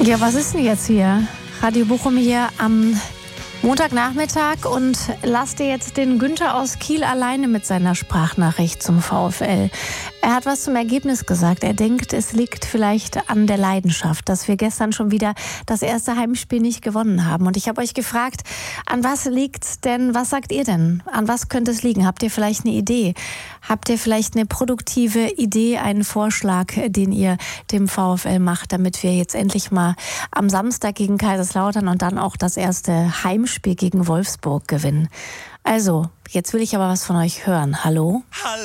Ja, was ist denn jetzt hier? Radio Bochum hier am Montagnachmittag und lasst ihr jetzt den Günther aus Kiel alleine mit seiner Sprachnachricht zum VfL. Er hat was zum Ergebnis gesagt. Er denkt, es liegt vielleicht an der Leidenschaft, dass wir gestern schon wieder das erste Heimspiel nicht gewonnen haben. Und ich habe euch gefragt, an was liegt's denn? Was sagt ihr denn? An was könnte es liegen? Habt ihr vielleicht eine Idee? Habt ihr vielleicht eine produktive Idee, einen Vorschlag, den ihr dem VfL macht, damit wir jetzt endlich mal am Samstag gegen Kaiserslautern und dann auch das erste Heimspiel gegen Wolfsburg gewinnen? Also, jetzt will ich aber was von euch hören. Hallo?